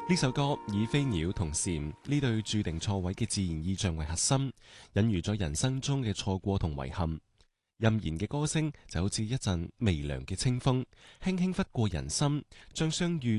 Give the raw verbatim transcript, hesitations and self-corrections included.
呢首歌以飛鳥同蟬呢對注定錯位嘅自然意象為核心，隱喻咗人生中嘅錯過同遺憾。任然嘅歌聲就好似一陣微涼嘅清風，輕輕拂過人心，將相遇